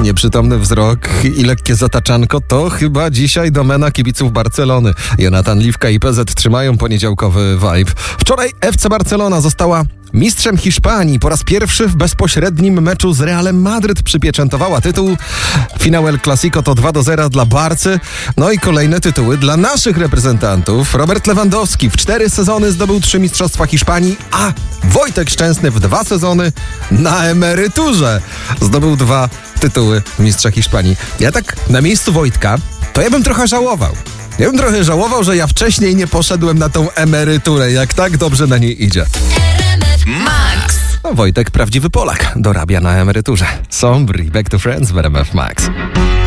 Nieprzytomny wzrok i lekkie zataczanko to chyba dzisiaj domena kibiców Barcelony. Jonatan Liwka i PZ trzymają poniedziałkowy vibe. Wczoraj FC Barcelona została mistrzem Hiszpanii. Po raz pierwszy w bezpośrednim meczu z Realem Madryt przypieczętowała tytuł. Finał El Clasico to 2-0 dla Barcy. No i kolejne tytuły dla naszych reprezentantów. Robert Lewandowski w 4 sezony zdobył 3 mistrzostwa Hiszpanii, a Wojtek Szczęsny w 2 sezony na emeryturze zdobył 2 tytuły mistrza Hiszpanii. Ja tak na miejscu Wojtka, to ja bym trochę żałował. Ja bym trochę żałował, że ja wcześniej nie poszedłem na tą emeryturę, jak tak dobrze na niej idzie. Max. No, Wojtek, prawdziwy Polak, dorabia na emeryturze. Sombri, Back to Friends w RMF Max.